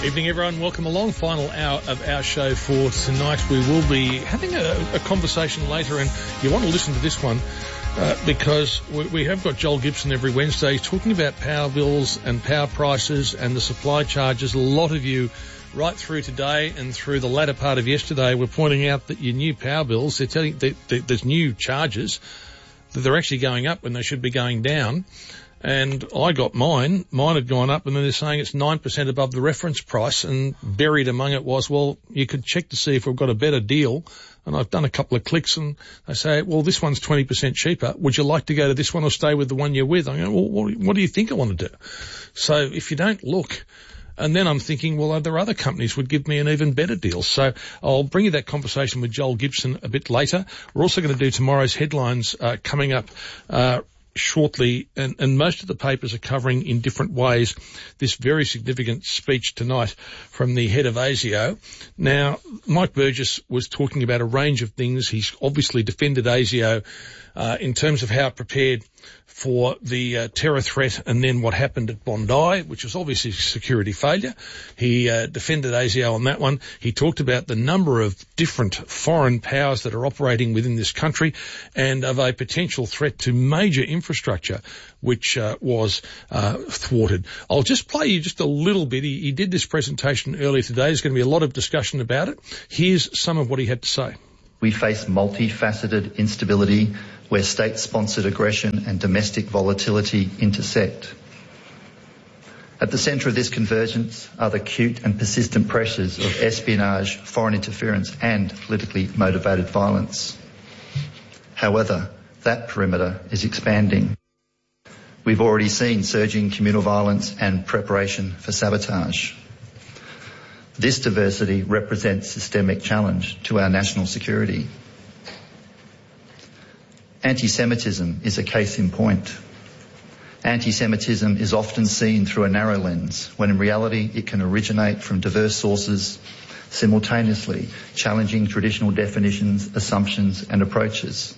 Evening, everyone. Welcome along. Final hour of our show for tonight. We will be having a conversation later, and you want to listen to this one because we have got Joel Gibson every Wednesday talking about power bills and power prices and the supply charges. A lot of you right through today and through the latter part of yesterday were pointing out that your new power bills, they're telling there's new charges, that they're actually going up when they should be going down. And I got mine. Mine had gone up, and then they're saying it's 9% above the reference price, and buried among it was, well, you could check to see if we've got a better deal. And I've done a couple of clicks, and they say, well, this one's 20% cheaper. Would you like to go to this one or stay with the one you're with? I go, well, what do you think I want to do? So if you don't look, and then I'm thinking, well, other companies would give me an even better deal. So I'll bring you that conversation with Joel Gibson a bit later. We're also going to do tomorrow's headlines coming up shortly, and most of the papers are covering in different ways this very significant speech tonight from the head of ASIO. Now, Mike Burgess was talking about a range of things. He's obviously defended ASIO in terms of how it prepared for the terror threat and then what happened at Bondi, which was obviously a security failure. He defended ASIO on that one. He talked about the number of different foreign powers that are operating within this country and of a potential threat to major infrastructure, which was thwarted. I'll just play you just a little bit. He did this presentation earlier today. There's going to be a lot of discussion about it. Here's some of what he had to say. We face multifaceted instability where state-sponsored aggression and domestic volatility intersect. At the centre of this convergence are the acute and persistent pressures of espionage, foreign interference and politically motivated violence. However, that perimeter is expanding. We've already seen surging communal violence and preparation for sabotage. This diversity represents systemic challenge to our national security. Anti-Semitism is a case in point. Anti-Semitism is often seen through a narrow lens, when in reality it can originate from diverse sources, simultaneously challenging traditional definitions, assumptions and approaches.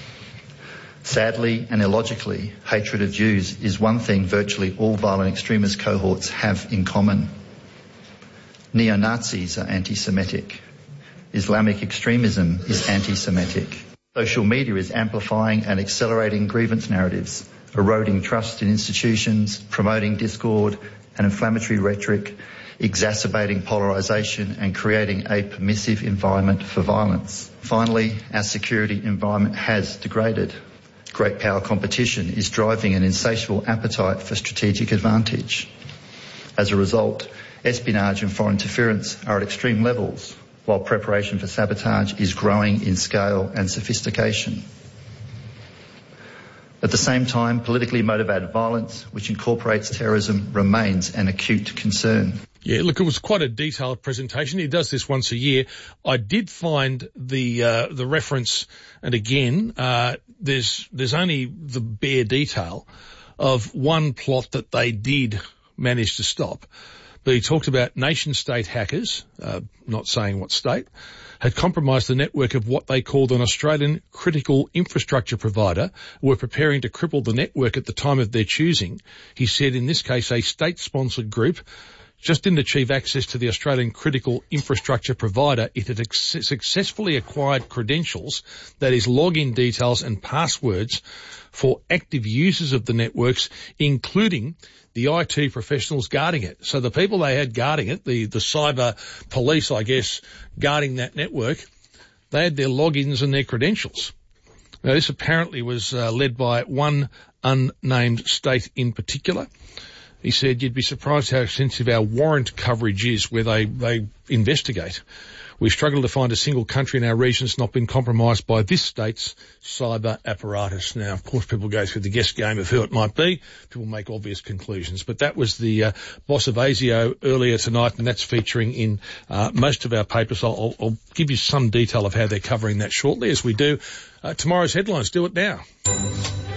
Sadly and illogically, hatred of Jews is one thing virtually all violent extremist cohorts have in common. Neo-Nazis are anti-Semitic. Islamic extremism is anti-Semitic. Social media is amplifying and accelerating grievance narratives, eroding trust in institutions, promoting discord and inflammatory rhetoric, exacerbating polarisation and creating a permissive environment for violence. Finally, our security environment has degraded. Great power competition is driving an insatiable appetite for strategic advantage. As a result, espionage and foreign interference are at extreme levels, while preparation for sabotage is growing in scale and sophistication. At the same time, politically motivated violence, which incorporates terrorism, remains an acute concern. Yeah, look, it was quite a detailed presentation. He does this once a year. I did find the reference, and again, there's only the bare detail of one plot that they did manage to stop. But he talked about nation-state hackers, not saying what state, had compromised the network of what they called an Australian critical infrastructure provider, were preparing to cripple the network at the time of their choosing. He said, in this case, a state-sponsored group just didn't achieve access to the Australian critical infrastructure provider. It had successfully acquired credentials, that is login details and passwords, for active users of the networks, including the IT professionals guarding it. So the people they had guarding it, the cyber police, I guess, guarding that network, they had their logins and their credentials. Now, this apparently was led by one unnamed state in particular. He said, you'd be surprised how extensive our warrant coverage is where they investigate. We struggle to find a single country in our region that's not been compromised by this state's cyber apparatus. Now, of course, people go through the guess game of who it might be. People make obvious conclusions. But that was the boss of ASIO earlier tonight, and that's featuring in most of our papers. I'll give you some detail of how they're covering that shortly, as we do tomorrow's headlines. Do it now.